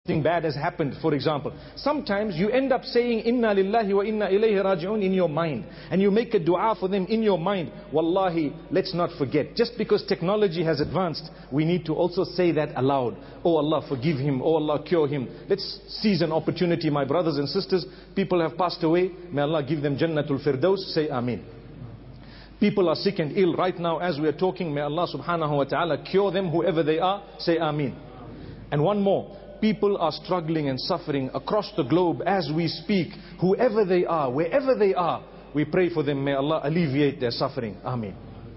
something bad has happened, for example, sometimes you end up saying inna lillahi wa inna ilayhi raji'un in your mind, and you make a dua for them in your mind. Wallahi, let's not forget, just because technology has advanced, we need to also say that aloud. Oh Allah, forgive him. Oh Allah, cure him. Let's seize an opportunity, my brothers and sisters. People have passed away. May Allah give them Jannatul Firdaus. Say Ameen. People are sick and ill right now as we are talking. May Allah subhanahu wa ta'ala cure them, whoever they are. Say Ameen. And one more. People are struggling and suffering across the globe as we speak. Whoever they are, wherever they are, we pray for them. May Allah alleviate their suffering. Ameen.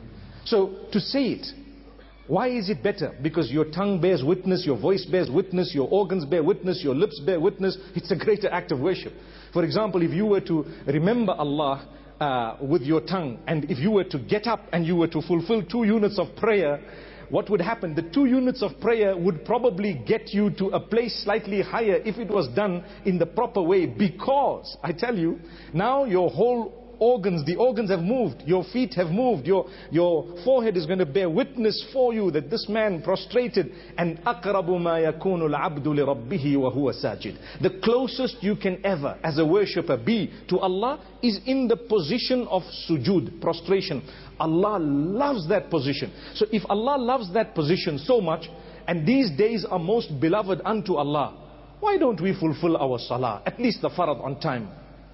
So to say it, why is it better? Because your tongue bears witness, your voice bears witness, your organs bear witness, your lips bear witness. It's a greater act of worship. For example, if you were to remember Allah with your tongue, and if you were to get up and you were to fulfill 2 units of prayer, what would happen? The 2 units of prayer would probably get you to a place slightly higher if it was done in the proper way. Because, I tell you, now your whole organs, the organs have moved, your feet have moved, your forehead is going to bear witness for you that this man prostrated. And أَقْرَبُ مَا يَكُونُ الْعَبْدُ لِرَبِّهِ وَهُوَ سَاجِدٌ. The closest you can ever, as a worshipper, be to Allah is in the position of sujood, prostration. Allah loves that position. So if Allah loves that position so much, and these days are most beloved unto Allah, why don't we fulfill our salah, at least the farad, on time?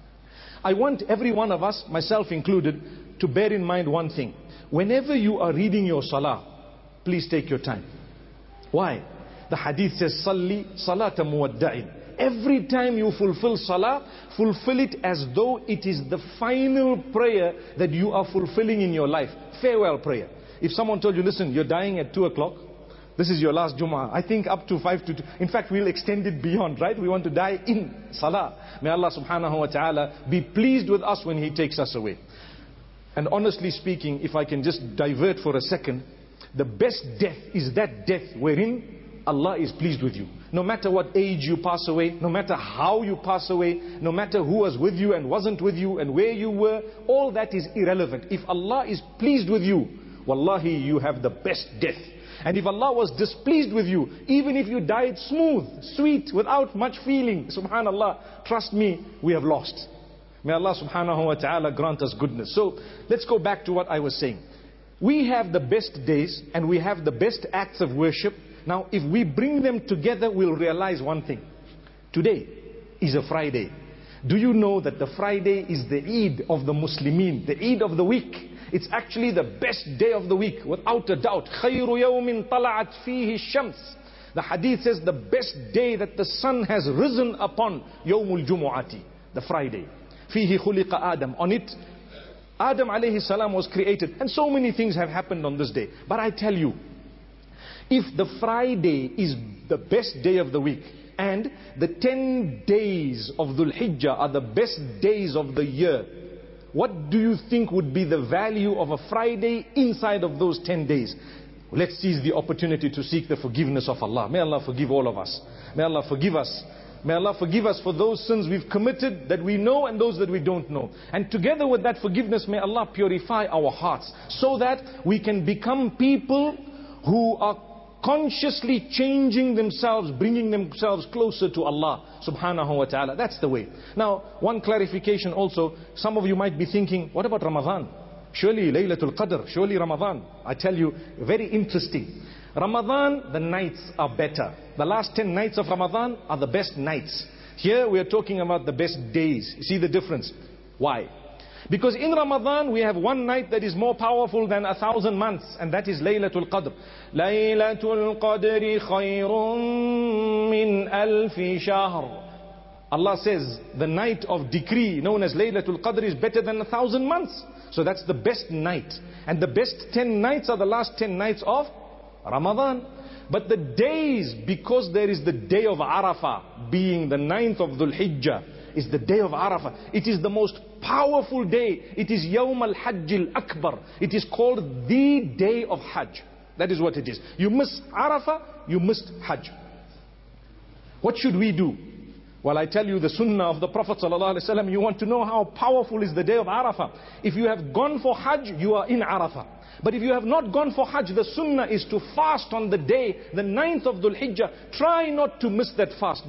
I want every one of us, myself included, to bear in mind one thing. Whenever you are reading your salah, please take your time. Why? The hadith says, Salli salata muwadda'in. Every time you fulfill salah, fulfill it as though it is the final prayer that you are fulfilling in your life. Farewell prayer. If someone told you, listen, you're dying at 2 o'clock, this is your last Jum'ah, I think up to 5 to 2. In fact, we'll extend it beyond, right? We want to die in salah. May Allah subhanahu wa ta'ala be pleased with us when He takes us away. And honestly speaking, if I can just divert for a second, the best death is that death wherein Allah is pleased with you. No matter what age you pass away, no matter how you pass away, no matter who was with you and wasn't with you and where you were, all that is irrelevant. If Allah is pleased with you, wallahi, you have the best death. And if Allah was displeased with you, even if you died smooth, sweet, without much feeling, subhanallah, trust me, we have lost. May Allah subhanahu wa ta'ala grant us goodness. So let's go back to what I was saying. We have the best days and we have the best acts of worship. Now if we bring them together, we'll realize one thing. Today is a Friday. Do you know that the Friday is the Eid of the Muslimin, the Eid of the week? It's actually the best day of the week, without a doubt. خَيْرُ يَوْمٍ طَلَعَتْ فِيهِ الشَّمْسِ. The hadith says the best day that the sun has risen upon, يَوْمُ الْجُمُعَةِ, the Friday. فِيهِ خُلِقَ آدَمْ. On it, Adam alayhi salam was created. And so many things have happened on this day. But I tell you, if the Friday is the best day of the week, and the 10 days of Dhul Hijjah are the best days of the year, what do you think would be the value of a Friday inside of those 10 days? Let's seize the opportunity to seek the forgiveness of Allah. May Allah forgive all of us. May Allah forgive us. May Allah forgive us for those sins we've committed that we know and those that we don't know. And together with that forgiveness, may Allah purify our hearts so that we can become people who are consciously changing themselves, bringing themselves closer to Allah subhanahu wa ta'ala. That's the way. Now, one clarification also. Some of you might be thinking, what about Ramadan? Surely Laylatul Qadr, surely Ramadan. I tell you, very interesting. Ramadan, the nights are better. The last 10 nights of Ramadan are the best nights. Here we are talking about the best days. You see the difference? Why? Because in Ramadan we have one night that is more powerful than 1,000 months, and that is Laylatul Qadr. Laylatul Qadri khayrun min alfi shahr. Allah says the night of decree known as Laylatul Qadr is better than 1,000 months. So that's the best night. And the best 10 nights are the last 10 nights of Ramadan. But the days, because there is the day of Arafah, being the 9th of Dhul Hijjah, is the day of Arafah. It is the most powerful day. It is Yawm al-Hajj al-Akbar. It is called the day of Hajj. That is what it is. You miss Arafah, you missed Hajj. What should we do? Well, I tell you the sunnah of the Prophet ﷺ. You want to know how powerful is the day of Arafah. If you have gone for Hajj, you are in Arafah. But if you have not gone for Hajj, the sunnah is to fast on the day, the 9th of Dhul Hijjah. Try not to miss that fast.